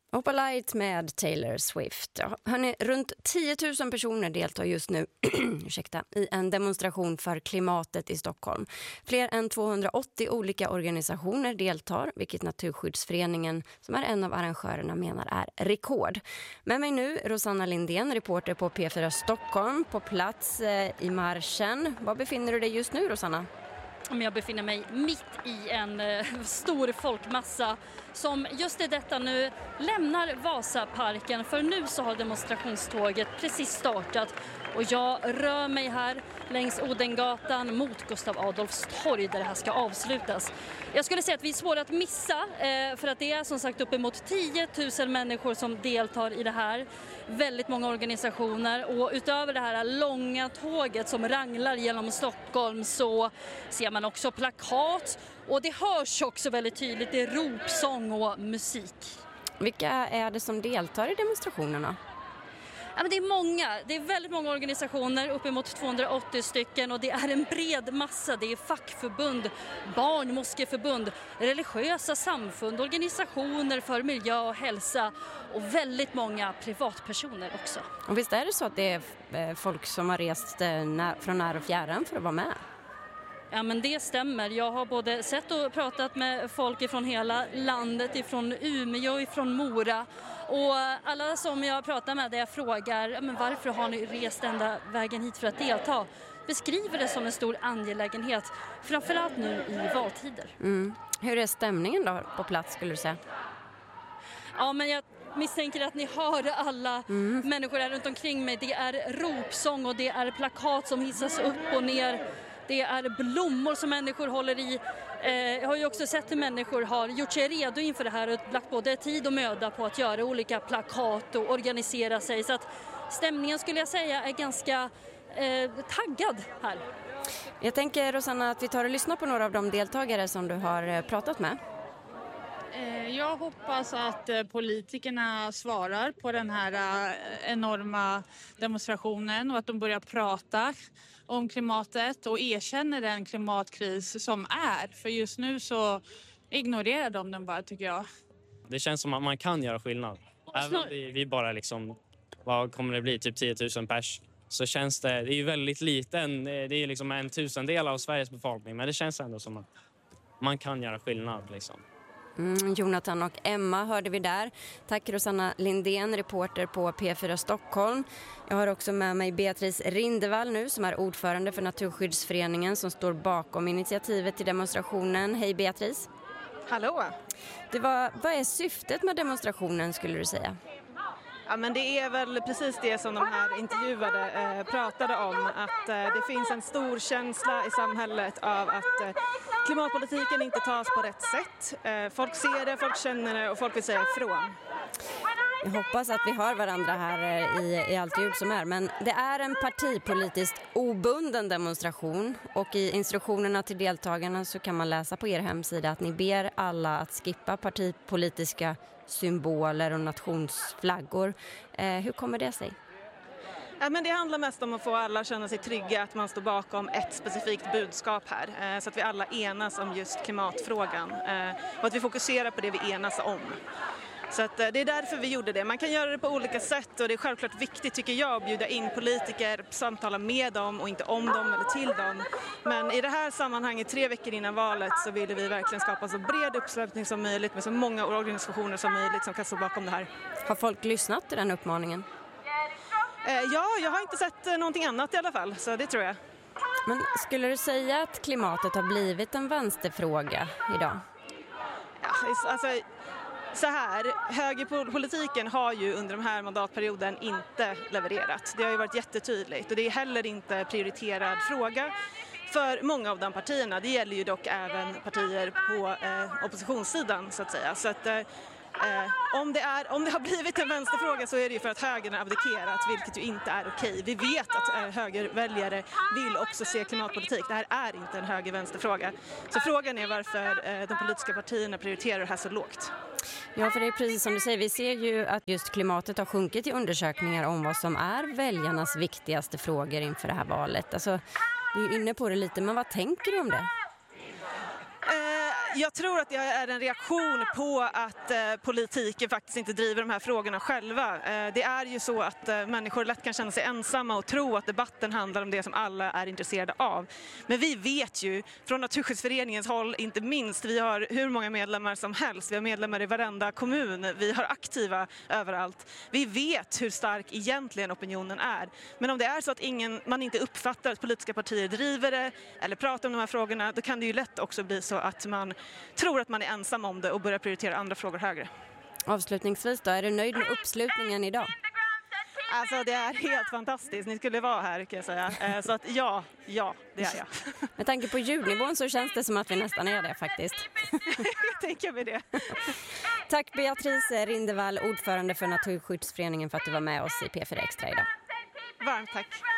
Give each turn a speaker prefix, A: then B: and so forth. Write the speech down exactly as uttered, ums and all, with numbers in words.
A: Opalite med Taylor Swift. Ja, hörni, runt tio tusen personer deltar just nu ursäkta, i en demonstration för klimatet i Stockholm. Fler än tvåhundraåttio olika organisationer deltar, vilket Naturskyddsföreningen, som är en av arrangörerna, menar är rekord. Med mig nu Rosanna Lindén, reporter på P fyra Stockholm, på plats eh, i marschen. Var befinner du dig just nu, Rosanna?
B: Jag befinner mig mitt i en eh, stor folkmassa som just i detta nu lämnar Vasaparken, för nu så har demonstrationståget precis startat och jag rör mig här längs Odengatan mot Gustav Adolfs torg där det här ska avslutas. Jag skulle säga att vi är svåra att missa eh, för att det är som sagt uppemot tio tusen människor som deltar i det här. Väldigt många organisationer, och utöver det här långa tåget som ranglar genom Stockholm så ser man också plakat, och det hörs också väldigt tydligt, det är ropsång och musik.
A: Vilka är det som deltar i demonstrationerna?
B: Ja, men det är många, det är väldigt många organisationer, uppemot tvåhundraåttio stycken, och det är en bred massa. Det är fackförbund, barnmoskeförbund, religiösa samfund, organisationer för miljö och hälsa och väldigt många privatpersoner också.
A: Och visst är det så att det är folk som har rest från när och fjärran för att vara med?
B: Ja, men det stämmer. Jag har både sett och pratat med folk från hela landet, ifrån Umeå och ifrån Mora. Och alla som jag pratar med, där jag frågar ja, men varför har ni rest ända vägen hit för att delta, beskriver det som en stor angelägenhet, framförallt nu i valtider.
A: Mm. Hur är stämningen då på plats, skulle du säga?
B: Ja, men jag misstänker att ni hör alla mm. människor där runt omkring mig. Det är ropsång och det är plakat som hissas upp och ner. Det är blommor som människor håller i. Eh, jag har ju också sett hur människor har gjort sig redo inför det här och lagt både tid och möda på att göra olika plakat och organisera sig. Så att stämningen, skulle jag säga, är ganska eh, taggad här.
A: Jag tänker, Rosanna, att vi tar och lyssnar på några av de deltagare som du har pratat med.
C: Jag hoppas att politikerna svarar på den här enorma demonstrationen och att de börjar prata om klimatet och erkänner den klimatkris som är. För just nu så ignorerar de den bara, tycker jag.
D: Det känns som att man kan göra skillnad. Även vi, vi bara liksom, vad kommer det bli, typ tio tusen pers. Så känns det, det är ju väldigt liten, det är liksom en tusendel av Sveriges befolkning. Men det känns ändå som att man kan göra skillnad liksom.
A: Mm, Jonathan och Emma hörde vi där. Tack Rosanna Lindén, reporter på P fyra Stockholm. Jag har också med mig Beatrice Rindevall nu, som är ordförande för Naturskyddsföreningen, som står bakom initiativet till demonstrationen. Hej Beatrice.
E: Hallå.
A: Det var, vad är syftet med demonstrationen, skulle du säga?
E: Ja, men det är väl precis det som de här intervjuade eh, pratade om, att eh, det finns en stor känsla i samhället av att eh, klimatpolitiken inte tas på rätt sätt. Eh, folk ser det, folk känner det och folk vill säga ifrån.
A: Jag hoppas att vi har varandra här i, i allt ljud som är, men det är en partipolitiskt obunden demonstration, och i instruktionerna till deltagarna så kan man läsa på er hemsida att ni ber alla att skippa partipolitiska symboler och nationsflaggor. Eh, hur kommer det sig?
E: Ja, men det handlar mest om att få alla att känna sig trygga, att man står bakom ett specifikt budskap här, eh, så att vi alla enas om just klimatfrågan eh, och att vi fokuserar på det vi enas om. Så att, eh, det är därför vi gjorde det. Man kan göra det på olika sätt, och det är självklart viktigt, tycker jag, att bjuda in politiker, samtala med dem och inte om dem eller till dem. Men i det här sammanhanget, tre veckor innan valet, så ville vi verkligen skapa så bred uppslutning som möjligt med så många organisationer som möjligt som kan stå bakom det här.
A: Har folk lyssnat till den uppmaningen?
E: Eh, ja, jag har inte sett eh, någonting annat i alla fall, så det tror jag.
A: Men skulle du säga att klimatet har blivit en vänsterfråga idag?
E: Ja, alltså, så här, högerpolitiken har ju under den här mandatperioden inte levererat. Det har ju varit jättetydligt, och det är heller inte prioriterad fråga för många av de partierna. Det gäller ju dock även partier på eh, oppositionssidan, så att säga. Så att, eh, om, det är, om det har blivit en vänsterfråga så är det ju för att högern har abdikerat, vilket ju inte är okej. Vi vet att eh, högerväljare vill också se klimatpolitik. Det här är inte en höger-vänsterfråga. Så frågan är varför eh, de politiska partierna prioriterar det här så lågt.
A: Ja, för det är precis som du säger. Vi ser ju att just klimatet har sjunkit i undersökningar om vad som är väljarnas viktigaste frågor inför det här valet. Alltså, vi är inne på det lite, men vad tänker du om det?
E: Eh, Jag tror att det är en reaktion på att eh, politiken faktiskt inte driver de här frågorna själva. Eh, det är ju så att eh, människor lätt kan känna sig ensamma och tro att debatten handlar om det som alla är intresserade av. Men vi vet ju från Naturskyddsföreningens håll, inte minst, vi har hur många medlemmar som helst. Vi har medlemmar i varenda kommun, vi har aktiva överallt. Vi vet hur stark egentligen opinionen är. Men om det är så att ingen, man inte uppfattar att politiska partier driver det eller pratar om de här frågorna, då kan det ju lätt också bli så att man tror att man är ensam om det och börjar prioritera andra frågor högre.
A: Avslutningsvis då, är du nöjd med uppslutningen idag?
E: Alltså det är helt fantastiskt, ni skulle vara här kan jag säga. Så att ja, ja, det är jag.
A: Med tanke på ljudnivån så känns det som att vi nästan är det faktiskt.
E: Jag tänker med det.
A: Tack Beatrice Rindevall, ordförande för Naturskyddsföreningen, för att du var med oss i P fyra Extra idag.
E: Varmt tack.